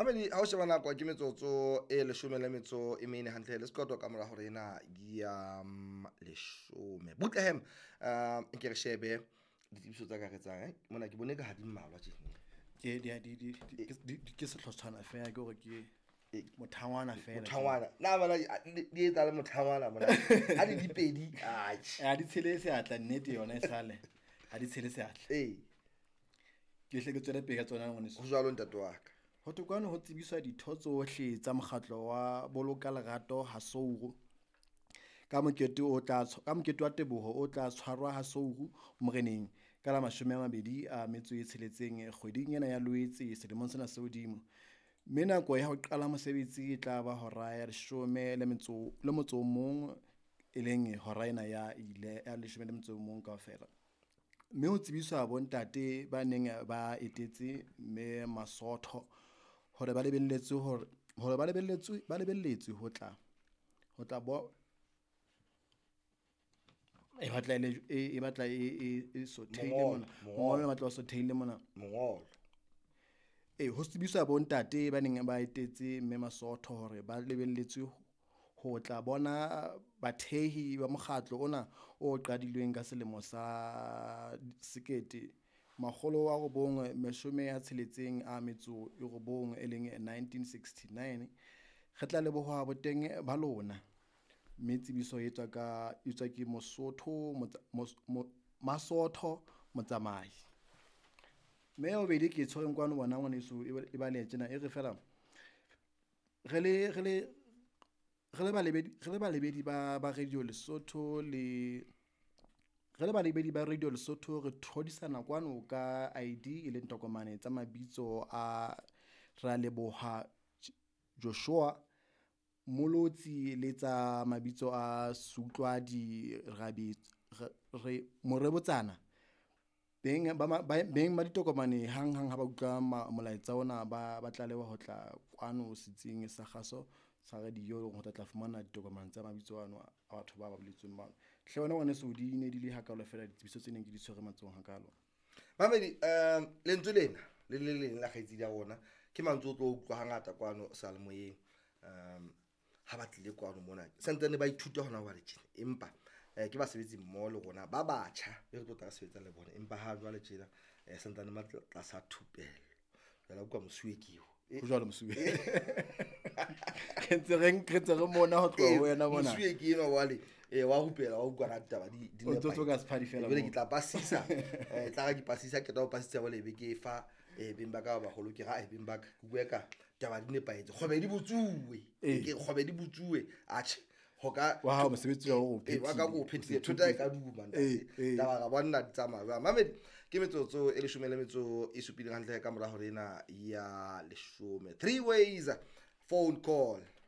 Mamedi ha o sheba nako ke metsotso e 14 hantle le sekoto ka mora hore ena ya 10 Bethlehem ke re shebe ditsebiso tsa ka re tsang mona ke bone ka ha di mmalwa tjena ke sehlotshwana fela ke hore ke mothangwana fela mothangwana na bana di etsa le mothangwana mona ha di dipedi a di tshele seatla nnete yona e sale ha di tshele seatla ke hle ke tswela pele ka tsona ngwane go jwalo ntate wa ka ho tokwane ho tsebiswa ditho tsohle tsa mokgatlo wa boloka lerato Hasouru ka mokete wa teboho o tla tshwarwa Hasouru moreneng ka la 26 kgweding ena ya Loetse selemong sena se hodimo mme nako ya ho qala mosebetsi e tla ba hora ya 11 e leng hora ena ya 11 kaofela mme ho tsebiswa bontate ba neng ba etetse mme Masotho hore ba lebelletswe ho tla bo e batla e sotheile mona mongolo batla o sotheile mona mongolo ho tsebiswa bontate ba neng ba etetse mme Masotho hore ba lebelletswe ho tla bona bathehi ba mokgatlo ona o qadilweng ka selemo sa 1969 e leng 1969 re tla leboha boteng ba lona mme tsebiso e tswa ke Masotho motsamai mme o bedi ke tshwereng kwano bona ngwana iso e ba le tjena e re fela re le balebedi ba radio Lesotho re thodisana kwano ka ID e le ntokomane tsa mabitso a ra leboha Joshua Molotsi le tsa mabitso a Sutlwadi re morebotsana beng ba ditokomane hang ha ba utlwa molaetsa ona ba tla leba ho tla kwano setsing sa kgaso sa radio ho tla fumana ditokomane tsa mabitso ano a batho ba boletsweng ba hle wena ngwane se di ne di le hakalo fela ditsebiso tse neng ke di tshwere matsong hakalo Mamedi lentswe lena le leng la kgaitsi ya rona ke mantso o tlo utlwa hangata kwano sa le moyeng ha ba tlile kwano mona sentane ba ithuta hona wa le tjena empa ke ba sebetsi mmoho le rona ba batjha e re tlo sebetsa le bona empa ha jwa le tjena sentane ma tla sa thupelo jala utlwa mosuwe keo ho jwalo mosuwe kentse re mona ho tloha ho yena bona mosuwe ke ena wale wa hupela wa utlwa taba di ne pa tso ka sephadi fela ke tla pasisa tla ga ke pasisa ke tla o pasisa ba lebe ke fa beng ba ka ba holo ke ga beng ba ka bua ka taba di ne paetse khobe di botsuwe ke khobe di botsuwe atjhe hoka wa ha mosebetsi wa ho phethile wa ka go phethile thota e ka duma ntate taba ga bona di tsamaya Mamedi ke metsotso e 10 e supileng hantle ka mora hore ena ya 10 3 ways phone call